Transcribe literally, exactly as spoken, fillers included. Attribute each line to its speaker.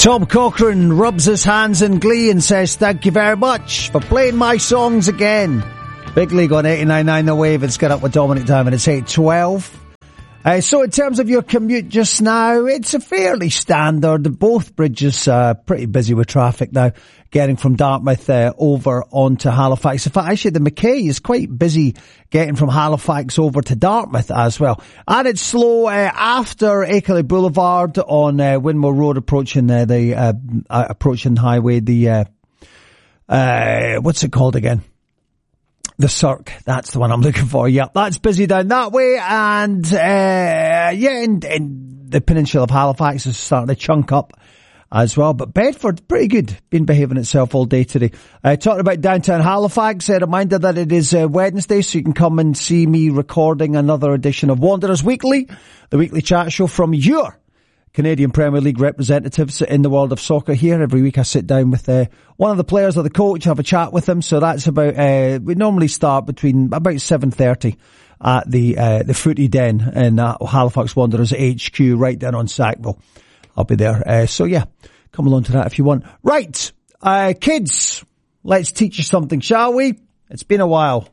Speaker 1: Tom Cochrane rubs his hands in glee and says, thank you very much for playing my songs again. Big League on eighty-nine point nine The Wave. It's Get Up with Dominic Time and it's eight twelve. Uh, so in terms of your commute just now, it's a fairly standard. Both bridges are pretty busy with traffic now, getting from Dartmouth uh, over onto Halifax. In fact, actually the Mackay is quite busy getting from Halifax over to Dartmouth as well. And it's slow uh, after Akeley Boulevard on uh, Windmill Road, approaching uh, the uh, uh, approaching highway. The uh, uh, what's it called again? The Cirque, that's the one I'm looking for. Yep, that's busy down that way. And, uh, yeah, in, in the peninsula of Halifax is starting to chunk up as well. But Bedford, pretty good. Been behaving itself all day today. Uh, talking about downtown Halifax, a reminder that it is uh, Wednesday, so you can come and see me recording another edition of Wanderers Weekly, the weekly chat show from your Canadian Premier League representatives in the world of soccer here. Every week I sit down with uh, one of the players or the coach, have a chat with them. So that's about, uh, we normally start between about seven thirty at the, uh, the Footy Den in uh, Halifax Wanderers H Q right down on Sackville. I'll be there. Uh, so yeah, come along to that if you want. Right, uh, kids, let's teach you something, shall we? It's been a while.